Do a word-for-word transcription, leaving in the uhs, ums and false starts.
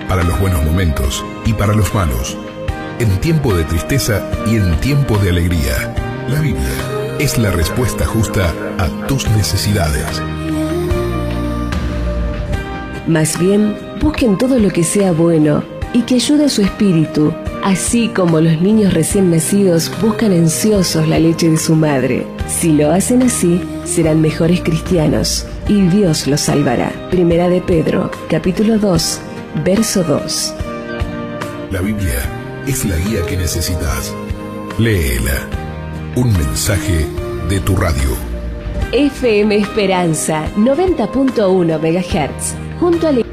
para los buenos momentos y para los malos, en tiempo de tristeza y en tiempo de alegría. La Biblia es la respuesta justa a tus necesidades. Más bien, busquen todo lo que sea bueno y que ayude a su espíritu, así como los niños recién nacidos buscan ansiosos la leche de su madre. Si lo hacen así, serán mejores cristianos y Dios los salvará. Primera de Pedro, capítulo dos, verso dos. La Biblia es la guía que necesitas. Léela. Un mensaje de tu radio. F M Esperanza, noventa punto uno megahertz, junto al